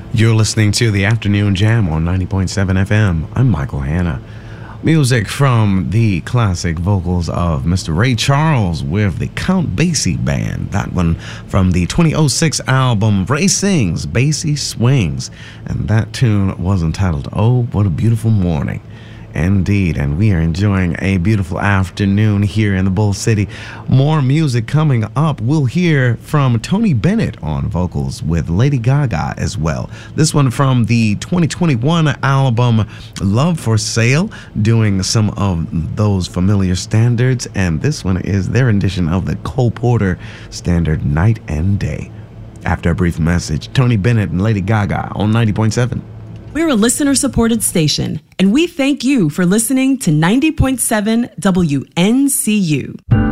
You're listening to the Afternoon Jam on 90.7 FM. I'm Michael Hanna. Music from the classic vocals of Mr. Ray Charles with the Count Basie Band. That one from the 2006 album Ray Sings, Basie Swings. And that tune was entitled, Oh, What a Beautiful Morning. Indeed, and we are enjoying a beautiful afternoon here in the Bull City. More music coming up. We'll hear from Tony Bennett on vocals with Lady Gaga as well. This one from the 2021 album Love for Sale, doing some of those familiar standards, and this one is their edition of the Cole Porter standard Night and Day. After a brief message, Tony Bennett and Lady Gaga on 90.7. We're a listener-supported station, and we thank you for listening to 90.7 WNCU.